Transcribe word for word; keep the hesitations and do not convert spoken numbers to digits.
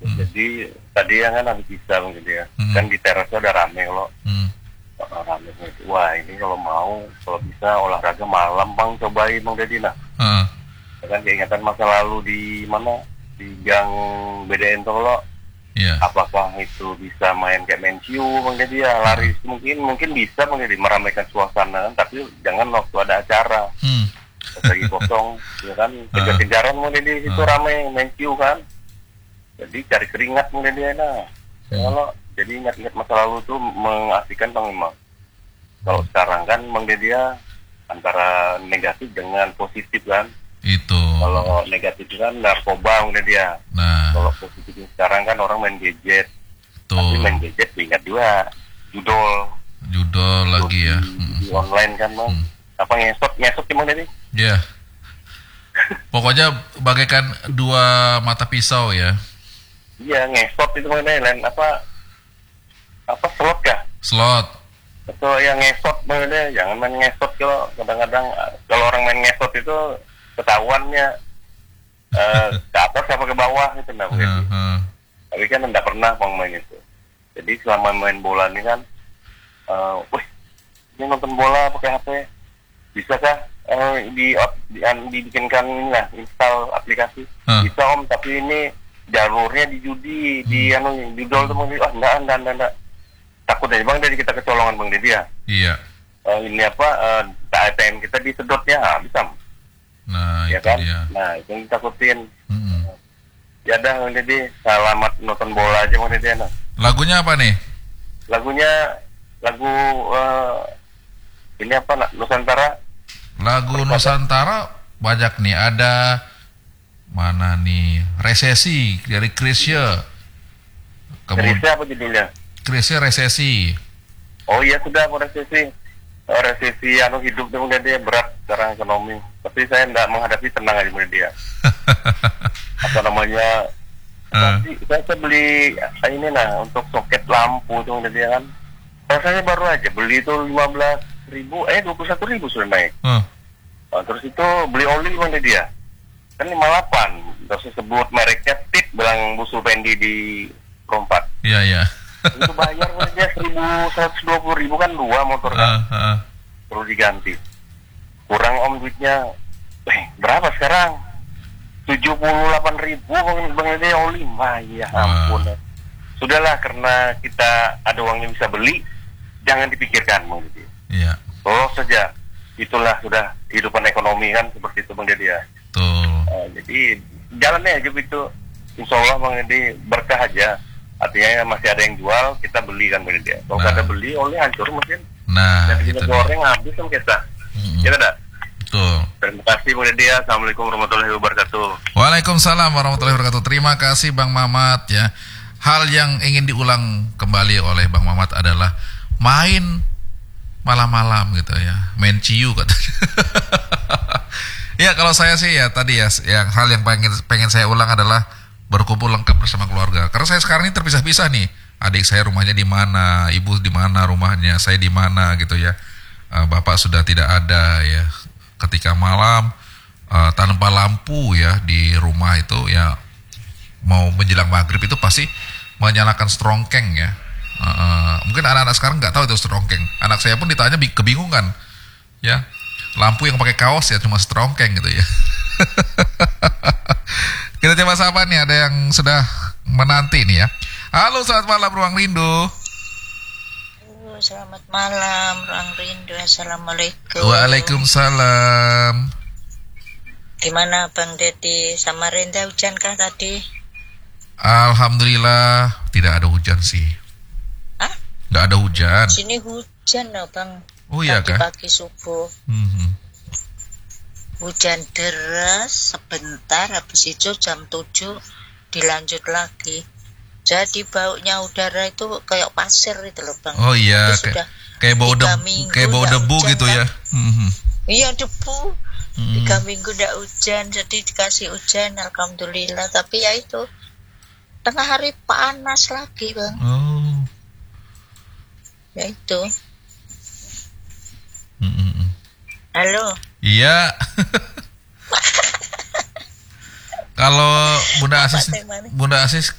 Hmm. Jadi tadi yang kan habis bisa gitu ya. Hmm. Kan di terasnya udah rame kalau. Hmm. Rame gitu. Wah ini kalau mau, kalau bisa olahraga malam bang, cobain bang Deddy nah. Uh. Kan keingatan masa lalu di mana, di gang B D N Tolo. Yeah. Apakah itu bisa main kayak main ciu bang Deddy ya, lari uh. mungkin mungkin bisa bang Deddy meramaikan suasana kan, tapi jangan waktu ada acara. Hmm. Lagi kosong, ya kan, kejar-kejaran bang Deddy itu uh. ramai main ciu kan. Jadi cari keringat bang Deddy nah. Hmm. Kalau jadi ingat-ingat masa lalu tuh mengasihkan bang memang. Kalau hmm. sekarang kan bang Deddy ya antara negatif dengan positif kan. Itu. Kalau negatif kan narkoba bang Deddy ya. Nah. Kalau positif sekarang kan orang main gadget. Tuh. Tapi main gadget ingat juga judol. Judol lagi ya. Di, di online kan bang. Hmm. Apa ngesot ngesot bang Deddy? Ya. Yeah. Pokoknya bagaikan dua mata pisau ya. Iya ngesot itu bang Deddy. Apa apa slot kah? Slot. Betul yang ngesot bang Deddy. Jangan main ngesot kalau kadang-kadang kalau orang main ngesot itu ketahuannya uh, ke atas apa ke bawah gitu nah bang Deddy. Uh, uh. Tapi kan enggak pernah bang main itu. Jadi selama main bola ini kan, uh, wih ini nonton bola pakai H P, bisakah uh, di, di, di dibikinkan ini lah install aplikasi? Uh. Bisa om, tapi ini jalurnya di judi, hmm. di anu judol tuh bang Deddy. Oh enggak enggak enggak, enggak. Takut aja bang Deddy kita kecolongan bang Deddy ya. Iya. Uh, ini apa uh, A T M kita disedotnya ah, bisa. Nah ya itu kan? dia. Nah itu yang ditakutin. Mm-hmm. Ya dah bang Deddy, selamat nonton bola aja bang Deddy. Nah. Lagunya apa nih? Lagunya lagu uh, ini apa nak Nusantara? Lagu Perpada. Nusantara banyak nih. Ada mana nih? Resesi dari Krisya. Kemudian Krisya apa judulnya? Krisya Resesi. Oh iya sudah mau resesi. Oh, resesi anu hidup dengan dia berat secara ekonomi. Tapi saya tidak menghadapi, tenang aja dengan dia. Apa namanya? Uh. Nanti saya beli ini nah untuk soket lampu tuh dia kan. Rasanya baru aja beli itu lima belas ribu, eh dua puluh satu ribu sudah naik. Uh. Nah, terus itu beli oli dengan dia. Kan lima puluh delapan. Terus sebut mereknya Tip, bilang Busul Pendi di Rompat. Iya, iya. Itu bayar dia seribu seratus dua puluh ribu kan dua motor kan. Uh, uh. Perlu diganti. Kurang om duitnya. Eh, berapa sekarang? tujuh puluh delapan ribu bang bang ini oli. Wah, ya ampun. Uh. Sudahlah karena kita ada uangnya bisa beli, jangan dipikirkan bang Deddy. Iya. Oh saja. Itulah sudah kehidupan ekonomi kan seperti itu bang Deddy ya. Betul. Uh, jadi jalannya aja gitu. Insya Allah bang Deddy berkah aja. Artinya masih ada yang jual, kita beli kan bang Deddy. Kalau nggak nah. ada beli, oleh hancur mesin. Nah, dan kita goreng habis kan kita. Mm-hmm. Ya tidak? Betul. Terima kasih bang Deddy. Assalamualaikum warahmatullahi wabarakatuh. Waalaikumsalam warahmatullahi wabarakatuh. Terima kasih Bang Mamat ya. Hal yang ingin diulang kembali oleh Bang Mamat adalah main malam-malam gitu ya. Main ciu katanya. Ya kalau saya sih ya tadi ya, yang hal yang pengen pengen saya ulang adalah berkumpul lengkap bersama keluarga. Karena saya sekarang ini terpisah-pisah nih. Adik saya rumahnya di mana, ibu di mana rumahnya, saya di mana gitu ya. Uh, bapak sudah tidak ada ya. Ketika malam uh, tanpa lampu ya di rumah itu ya, mau menjelang maghrib itu pasti menyalakan strongkeng ya. Uh, uh, mungkin anak-anak sekarang nggak tahu itu strongkeng. Anak saya pun ditanya kebingungan ya. Lampu yang pakai kaos ya cuma strongkeng gitu ya. Kita coba sapa nih, ada yang sudah menanti nih ya. Halo, selamat malam Ruang Rindu. Halo, selamat malam Ruang Rindu. Assalamualaikum. Waalaikumsalam. Gimana Bang Deddy, Samarinda hujankah tadi? Alhamdulillah tidak ada hujan sih. Hah? Nggak ada hujan. Sini hujan loh Bang. Oh iya kah? Pagi subuh. Mm-hmm. Hujan deras sebentar, habis itu jam tujuh dilanjut lagi. Jadi baunya udara itu kayak pasir itu loh Bang. Oh iya, kayak, kayak bau debu, kayak bau debu hujan, gitu kan? Ya. Mm-hmm. Iya debu. Mm-hmm. Tiga minggu tidak hujan, jadi dikasih hujan, alhamdulillah. Tapi ya itu tengah hari panas lagi Bang. Oh. Ya itu. Mm-hmm. Halo. Iya. Kalau Bunda Asis, Bunda Asis